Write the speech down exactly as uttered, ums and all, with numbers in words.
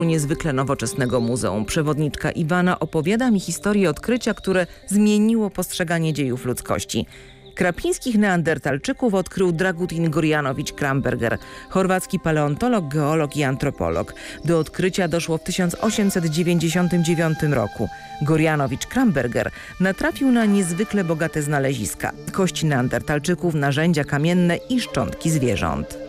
niezwykle nowoczesnego muzeum. Przewodniczka Iwana opowiada mi historię odkrycia, które zmieniło postrzeganie dziejów ludzkości. Krapińskich neandertalczyków odkrył Dragutin Gorjanowicz-Kramberger, chorwacki paleontolog, geolog i antropolog. Do odkrycia doszło w tysiąc osiemset dziewięćdziesiątym dziewiątym roku. Gorjanowicz-Kramberger natrafił na niezwykle bogate znaleziska: kości neandertalczyków, narzędzia kamienne i szczątki zwierząt.